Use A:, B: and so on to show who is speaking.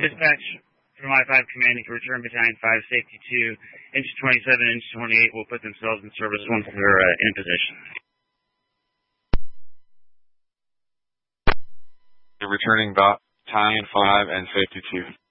A: Dispatch from I-5 Commanding to return Battalion 5, Safety 2, Inch 27, Inch 28 will put themselves in service once they're in position.
B: Returning Battalion 5 and Safety 2.